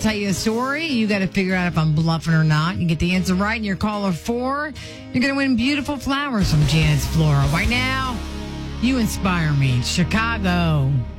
tell you a story. You got to figure out if I'm bluffing or not. You get the answer right, and you're caller 4. You're going to win beautiful flowers from Janet's Flora. Right now, you inspire me. Chicago.